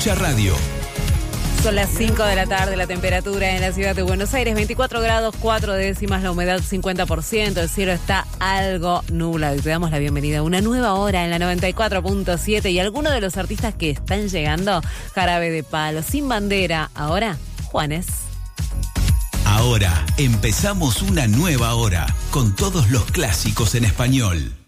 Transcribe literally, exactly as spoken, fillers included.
Escucha Radio. Son las cinco de la tarde, la temperatura en la ciudad de Buenos Aires, veinticuatro grados, cuatro décimas, la humedad cincuenta por ciento, el cielo está algo nublado y te damos la bienvenida a una nueva hora en la noventa y cuatro punto siete y algunos de los artistas que están llegando, Jarabe de Palo, Sin Bandera, ahora Juanes. Ahora empezamos una nueva hora con todos los clásicos en español.